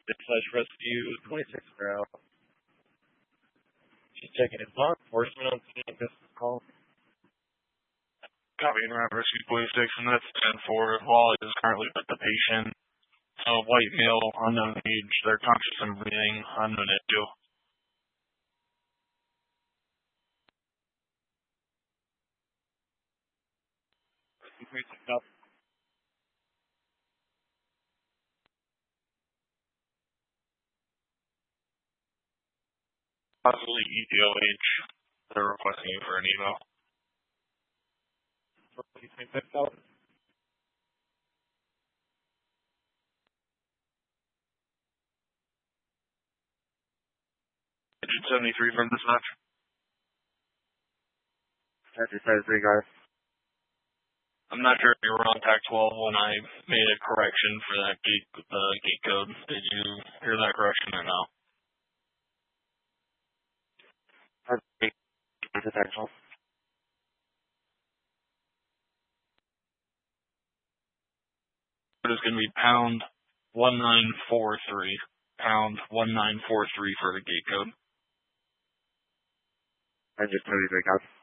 rescue 26 now. Just checking in. Law enforcement on scene. This call. Copy and route rescue 26, and that's 10-4. Wally is currently with the patient. So white male, unknown age. They're conscious and breathing. Unknown issue. Possibly ETOH. They're requesting you for an email. Digit 73 from dispatch. Digit 73, guys. I'm not sure if you were on TAC 12 when I made a correction for that gate code. Did you hear that correction or no? Potential. It is going to be pound 1943. Pound 1943 for the gate code. Digit 73, guys.